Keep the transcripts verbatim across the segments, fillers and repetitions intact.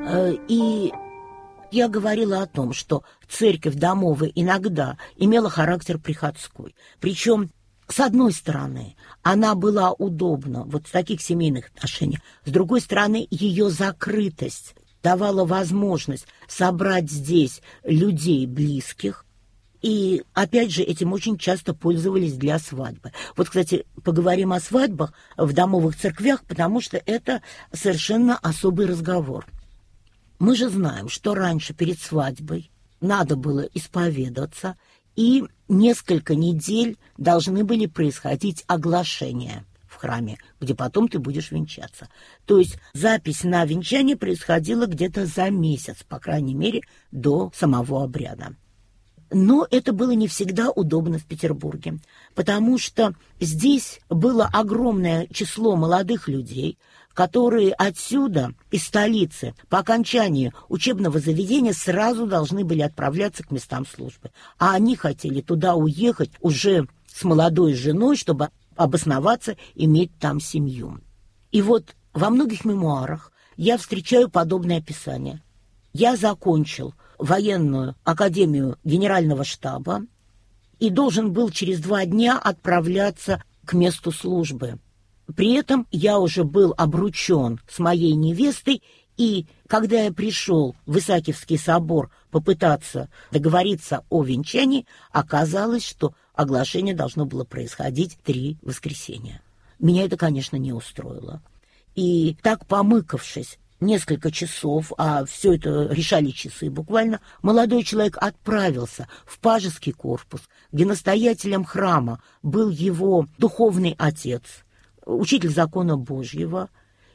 И я говорила о том, что церковь домовая иногда имела характер приходской. Причем, с одной стороны, она была удобна вот в таких семейных отношениях, с другой стороны, ее закрытость давала возможность собрать здесь людей близких. И, опять же, этим очень часто пользовались для свадьбы. Вот, кстати, поговорим о свадьбах в домовых церквях, потому что это совершенно особый разговор. Мы же знаем, что раньше перед свадьбой надо было исповедаться, и несколько недель должны были происходить оглашения в храме, где потом ты будешь венчаться. То есть запись на венчание происходила где-то за месяц, по крайней мере, до самого обряда. Но это было не всегда удобно в Петербурге, потому что здесь было огромное число молодых людей, которые отсюда, из столицы, по окончании учебного заведения сразу должны были отправляться к местам службы. А они хотели туда уехать уже с молодой женой, чтобы обосноваться, иметь там семью. И вот во многих мемуарах я встречаю подобное описание. Я закончил военную академию генерального штаба и должен был через два дня отправляться к месту службы. При этом я уже был обручен с моей невестой, и когда я пришел в Исаакиевский собор попытаться договориться о венчании, оказалось, что оглашение должно было происходить три воскресенья. Меня это, конечно, не устроило. И так, помыкавшись несколько часов, а все это решали часы буквально, молодой человек отправился в пажеский корпус, где настоятелем храма был его духовный отец, учитель закона Божьего,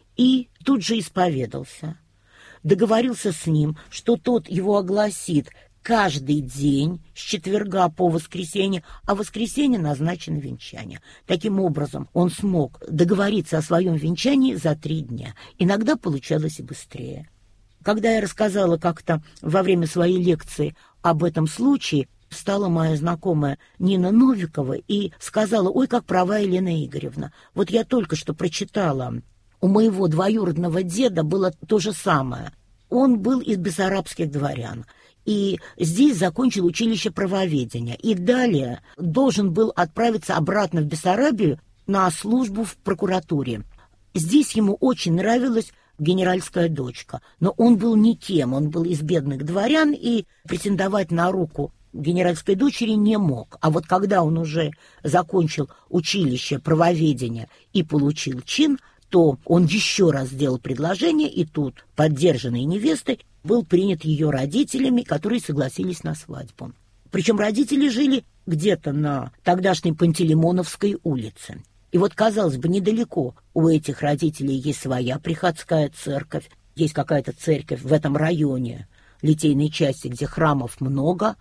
и тут же исповедался. Договорился с ним, что тот его огласит каждый день с четверга по воскресенье, а в воскресенье назначено венчание. Таким образом, он смог договориться о своем венчании за три дня. Иногда получалось и быстрее. Когда я рассказала как-то во время своей лекции об этом случае, встала моя знакомая Нина Новикова и сказала: «Ой, как права Елена Игоревна. Вот я только что прочитала, у моего двоюродного деда было то же самое. Он был из бессарабских дворян. И здесь закончил училище правоведения. И далее должен был отправиться обратно в Бессарабию на службу в прокуратуре. Здесь ему очень нравилась генеральская дочка. Но он был никем, он был из бедных дворян, и претендовать на руку генеральской дочери не мог. А вот когда он уже закончил училище правоведения и получил чин, то он еще раз сделал предложение, и тут, поддержанный невестой, был принят ее родителями, которые согласились на свадьбу. Причем родители жили где-то на тогдашней Пантелеймоновской улице. И вот, казалось бы, недалеко у этих родителей есть своя приходская церковь, есть какая-то церковь в этом районе, литейной части, где храмов много,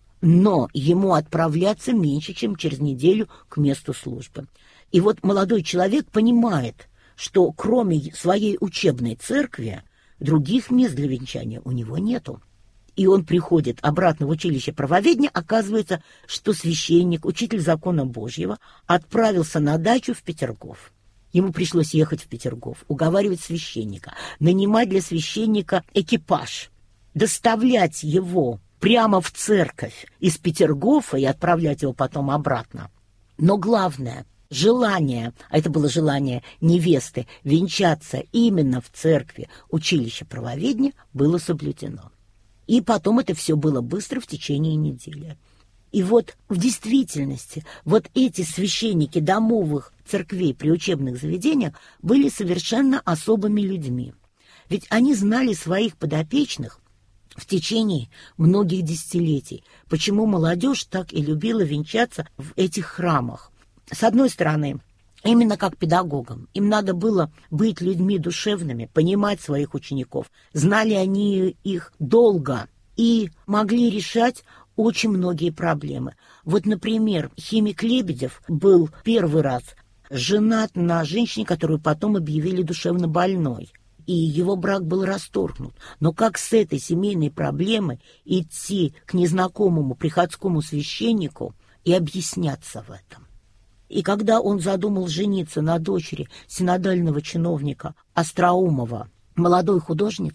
но ему отправляться меньше, чем через неделю к месту службы. И вот молодой человек понимает, что кроме своей учебной церкви других мест для венчания у него нету. И он приходит обратно в училище правоведения, оказывается, что священник, учитель закона Божьего, отправился на дачу в Петергоф. Ему пришлось ехать в Петергоф, уговаривать священника, нанимать для священника экипаж, доставлять его прямо в церковь из Петергофа и отправлять его потом обратно. Но главное — желание, а это было желание невесты, венчаться именно в церкви училища правоведения, было соблюдено. И потом это все было быстро, в течение недели. И вот в действительности вот эти священники домовых церквей при учебных заведениях были совершенно особыми людьми. Ведь они знали своих подопечных в течение многих десятилетий. Почему молодежь так и любила венчаться в этих храмах? С одной стороны, именно как педагогам, им надо было быть людьми душевными, понимать своих учеников. Знали они их долго и могли решать очень многие проблемы. Вот, например, химик Лебедев был первый раз женат на женщине, которую потом объявили душевно больной. И его брак был расторгнут. Но как с этой семейной проблемой идти к незнакомому приходскому священнику и объясняться в этом? И когда он задумал жениться на дочери синодального чиновника Остроумова, молодой художницы,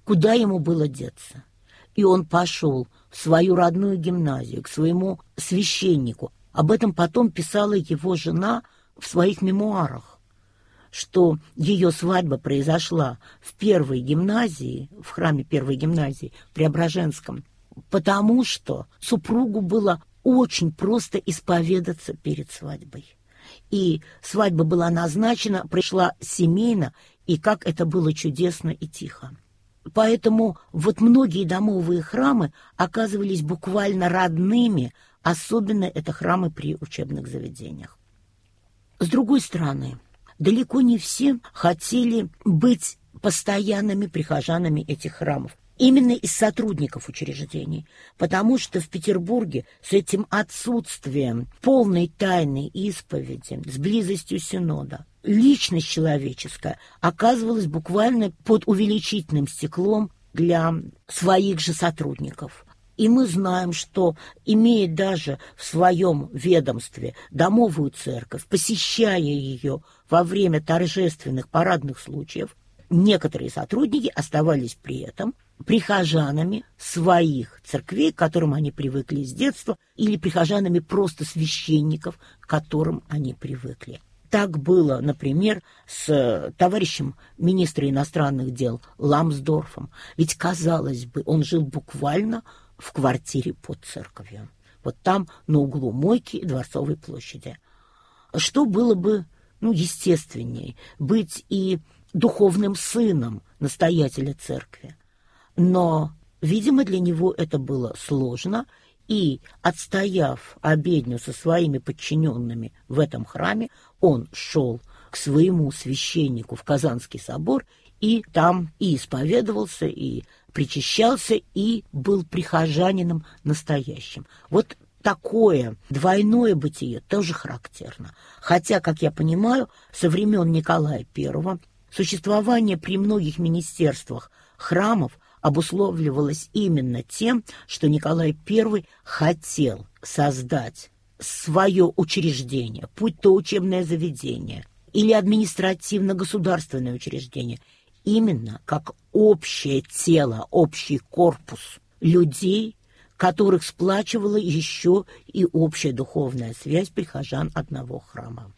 куда ему было деться. И он пошел в свою родную гимназию, к своему священнику. Об этом потом писала его жена в своих мемуарах, что ее свадьба произошла в первой гимназии, в храме первой гимназии в Преображенском, потому что супругу было очень просто исповедаться перед свадьбой. И свадьба была назначена, пришла семейно, и как это было чудесно и тихо. Поэтому вот многие домовые храмы оказывались буквально родными, особенно это храмы при учебных заведениях. С другой стороны, далеко не все хотели быть постоянными прихожанами этих храмов. Именно из сотрудников учреждений, потому что в Петербурге с этим отсутствием полной тайны исповеди, с близостью синода, личность человеческая оказывалась буквально под увеличительным стеклом для своих же сотрудников. И мы знаем, что, имея даже в своем ведомстве домовую церковь, посещая ее во время торжественных парадных случаев, некоторые сотрудники оставались при этом прихожанами своих церквей, к которым они привыкли с детства, или прихожанами просто священников, к которым они привыкли. Так было, например, с товарищем министра иностранных дел Ламсдорфом. Ведь, казалось бы, он жил буквально в квартире под церковью. Вот там, на углу Мойки и Дворцовой площади. Что было бы, ну, естественнее, быть и духовным сыном настоятеля церкви. Но, видимо, для него это было сложно, и, отстояв обедню со своими подчиненными в этом храме, он шел к своему священнику в Казанский собор, и там и исповедовался, и причащался, и был прихожанином настоящим. Вот такое двойное бытие тоже характерно. Хотя, как я понимаю, со времен Николая Первого существование при многих министерствах храмов обусловливалось именно тем, что Николай Первый хотел создать свое учреждение, будь то учебное заведение или административно-государственное учреждение, именно как общее тело, общий корпус людей, которых сплачивала еще и общая духовная связь прихожан одного храма.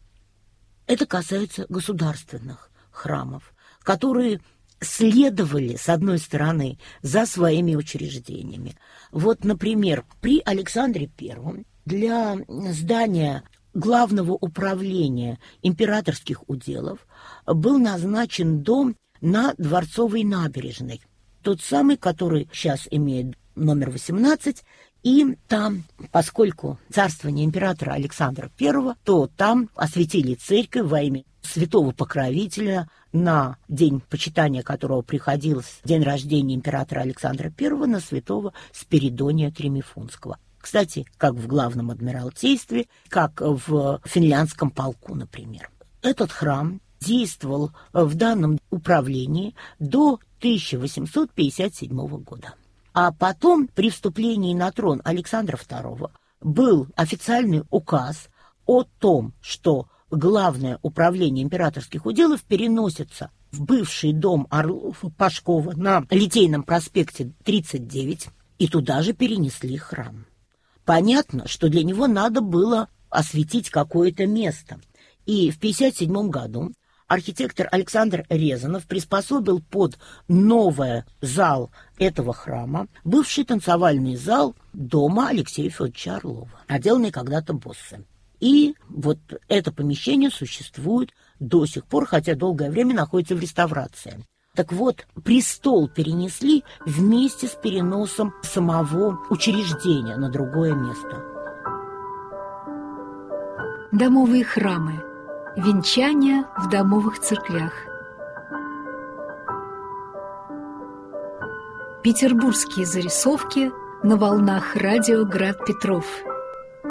Это касается государственных храмов, которые следовали, с одной стороны, за своими учреждениями. Вот, например, при Александре Первом для здания главного управления императорских уделов был назначен дом на Дворцовой набережной, тот самый, который сейчас имеет номер восемнадцать, и там, поскольку царствование императора Александра Первого, то там осветили церковь во имя святого покровителя, на день почитания которого приходился день рождения императора Александра Первого, на святого Спиридония Тремифунского. Кстати, как в главном адмиралтействе, как в финляндском полку, например. Этот храм действовал в данном управлении до тысяча восемьсот пятьдесят седьмого года. А потом, при вступлении на трон Александра Второго, был официальный указ о том, что главное управление императорских уделов переносится в бывший дом Орлова-Пашкова на Литейном проспекте тридцать девять, и туда же перенесли храм. Понятно, что для него надо было осветить какое-то место. И в пятьдесят седьмом году архитектор Александр Резанов приспособил под новый зал этого храма бывший танцевальный зал дома Алексея Федоровича Орлова, отделанный когда-то Боссе. И вот это помещение существует до сих пор, хотя долгое время находится в реставрации. Так вот, престол перенесли вместе с переносом самого учреждения на другое место. Домовые храмы. Венчания в домовых церквях. Петербургские зарисовки на волнах радио «Град Петров».